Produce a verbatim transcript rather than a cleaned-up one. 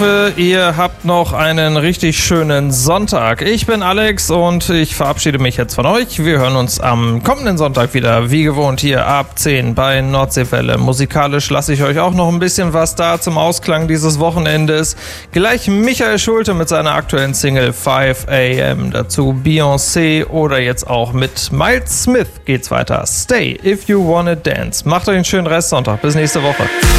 Ihr habt noch einen richtig schönen Sonntag. Ich bin Alex und ich verabschiede mich jetzt von euch. Wir hören uns am kommenden Sonntag wieder, wie gewohnt, hier ab zehn bei Nordseewelle. Musikalisch lasse ich euch auch noch ein bisschen was da zum Ausklang dieses Wochenendes. Gleich Michael Schulte mit seiner aktuellen Single five a m. Dazu Beyoncé oder jetzt auch mit Miles Smith geht's weiter. Stay if you wanna dance. Macht euch einen schönen Restsonntag. Bis nächste Woche.